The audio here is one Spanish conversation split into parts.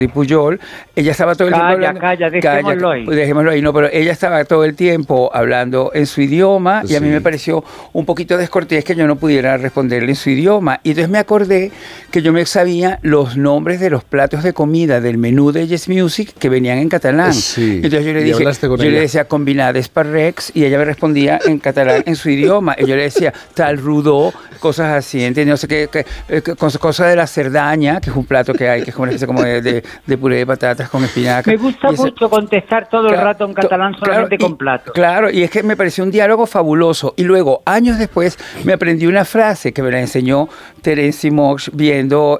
Pujol, ella estaba todo el tiempo hablando, dejémoslo ahí, no, pero ella estaba todo el tiempo hablando en su idioma y a mí me pareció un poquito descortés que yo no pudiera responderle en su idioma. Y entonces me acordé que yo me sabía los nombres de los platos de comida del menú de Yes Music que venían en catalán. Entonces yo le dije, yo le decía combinades parrecs y ella me respondía en catalán en su idioma. Y yo le decía tal rudó, cosas así, ¿entiendes? No sé qué, cosa de la cerdaña, que es un plato que hay, que es como una especie como de puré de patatas con espinaca. Me gusta mucho contestar todo el rato en catalán solamente con platos. Claro, y es que me pareció un diálogo fabuloso. Y luego, años después, me aprendí una frase que me la enseñó Terence Moix viendo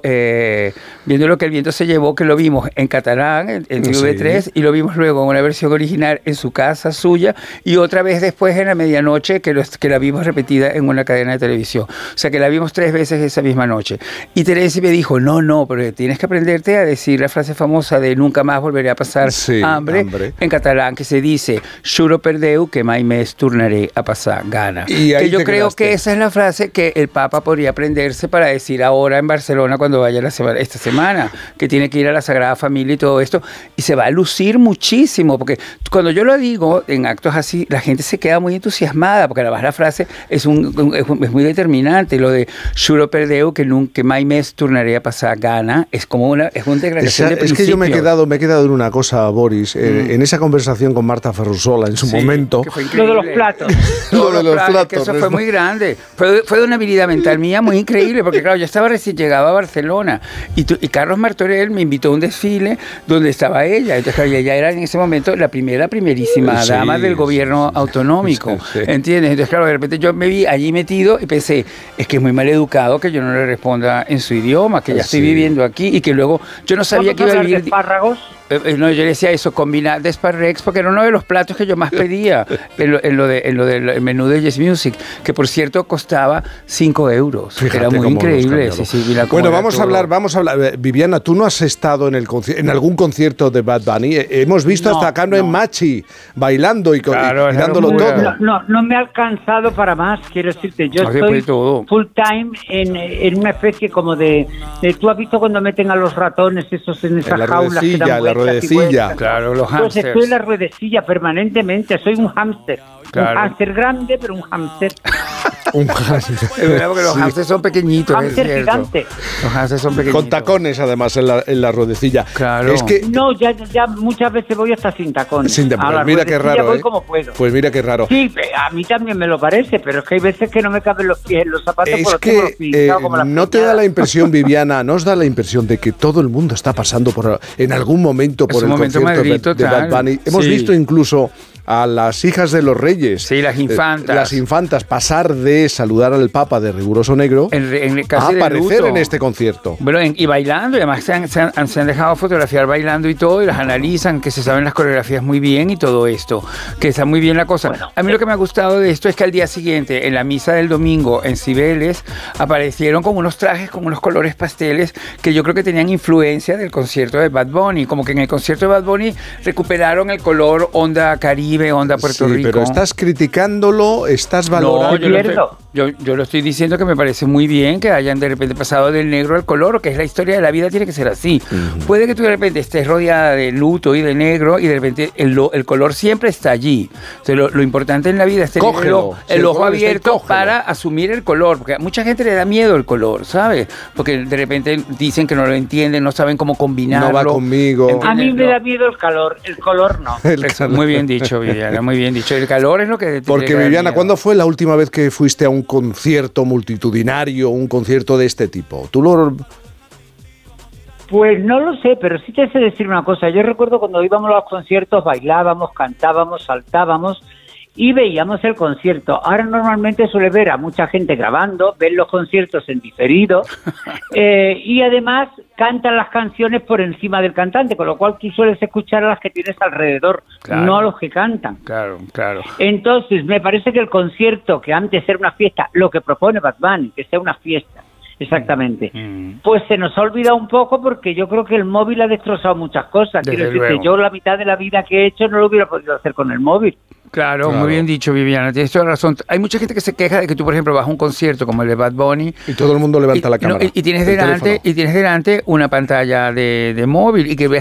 Lo que el viento se llevó, que lo vimos en catalán, en TV3, y lo vimos luego en una versión original en su casa suya, y otra vez después en la medianoche, que la vimos repetida en una cadena de televisión. O sea, que la vimos 3 veces esa misma noche. Y Terence me dijo, no, pero tienes que aprenderte a decir la frase famosa de nunca más volveré a pasar hambre en catalán, que se dice juro per Déu que mai més tornaré a pasar gana. Que yo creo que esa es la frase que el Papa podría aprenderse para decir ahora en Barcelona cuando vaya esta semana, que tiene que ir a la Sagrada Familia y todo esto, y se va a lucir muchísimo, porque cuando yo lo digo en actos así, la gente se queda muy entusiasmada, porque además la frase es muy determinante. Lo de juro per Déu que mai més tornaré a pasar gana es como una declaración de principio. Es que yo me he quedado en una cosa, Boris, en esa conversación con Marta Ferrusola en su momento. Lo de los platos. Lo de los platos. Que eso fue muy grande. Fue de una habilidad mental mía muy increíble, porque claro, yo estaba recién llegado a Barcelona y Carlos Martorell me invitó a un desfile donde estaba ella. Entonces, claro, ella era en ese momento la primerísima dama del gobierno autonómico. ¿Entiendes? Entonces, claro, de repente yo me vi allí metido y pensé, es que es muy mal educado que yo no le responda en su idioma, que ya estoy viviendo aquí y que luego yo no sabía que iba a vivir. ¿Espárragos? No, yo le decía eso, combinar de esparrex, porque era uno de los platos que yo más pedía en lo del menú de Yes Music, que por cierto costaba 5 euros. Fíjate, era muy increíble. Bueno, vamos a hablar. Viviana, tú no has estado en algún concierto de Bad Bunny. Hemos visto hasta a Carmen Machi bailando y dándolo todo. No me ha alcanzado para más, quiero decirte. Yo estoy full time en una especie como de... Tú has visto cuando meten a los ratones esos en esas jaulas que dan vueltas. Ruedecilla. Claro, los hámsters. Pues estoy en la ruedecilla permanentemente, soy un hámster. Claro. Un hámster grande, pero un hámster. Un hámster. Es verdad, porque los hámsters son pequeñitos. Hámster gigante. Los hámsters son pequeñitos. Con tacones, además, en la ruedecilla. Claro. Es que... No, ya muchas veces voy hasta sin tacones. Pues mira qué raro, voy como puedo. Pues mira qué raro. Sí, a mí también me lo parece, pero es que hay veces que no me caben los pies en los zapatos. Es que no te da la impresión, Viviana, ¿no os da la impresión de que todo el mundo está pasando en algún momento por el concierto de Bad Bunny? Hemos visto incluso a las hijas de los reyes, las infantas pasar de saludar al Papa de riguroso negro a aparecer en este concierto. Bueno, y bailando, y además se han dejado fotografiar bailando y todo, y las analizan, que se saben las coreografías muy bien y todo esto, que está muy bien la cosa. Bueno, a mí lo que me ha gustado de esto es que al día siguiente, en la misa del domingo en Cibeles, aparecieron con unos trajes, con unos colores pasteles, que yo creo que tenían influencia del concierto de Bad Bunny, como que en el concierto de Bad Bunny recuperaron el color onda Caribe, onda Puerto Rico. Pero estás criticándolo, estás valorando... No, yo lo estoy diciendo que me parece muy bien que hayan de repente pasado del negro al color, que es la historia de la vida, tiene que ser así. Puede que tú de repente estés rodeada de luto y de negro y de repente el color siempre está allí. Entonces, lo importante en la vida es tener el ojo abierto para asumir el color, porque a mucha gente le da miedo el color, ¿sabes? Porque de repente dicen que no lo entienden, no saben cómo combinarlo. No va conmigo. A mí me da miedo el calor, el color no. Muy bien dicho, Viviana, muy bien dicho. El calor es lo que... Porque, Viviana, ¿cuándo fue la última vez que fuiste a un concierto multitudinario, un concierto de este tipo? ¿Tú lo...? Pues no lo sé, pero sí te sé decir una cosa. Yo recuerdo cuando íbamos a los conciertos, bailábamos, cantábamos, saltábamos y veíamos el concierto. Ahora normalmente suele ver a mucha gente grabando, ver los conciertos en diferido y además cantan las canciones por encima del cantante, con lo cual tú sueles escuchar a las que tienes alrededor, no a los que cantan. Claro. Entonces, me parece que el concierto, que antes era una fiesta, lo que propone Bad Bunny, que sea una fiesta, exactamente, pues se nos ha olvidado un poco porque yo creo que el móvil ha destrozado muchas cosas. Quiero decir que yo la mitad de la vida que he hecho no lo hubiera podido hacer con el móvil. Claro, muy bien dicho, Viviana, tienes toda la razón. Hay mucha gente que se queja de que tú, por ejemplo, vas a un concierto como el de Bad Bunny y todo el mundo levanta la cámara. Y tienes delante una pantalla de móvil y que ves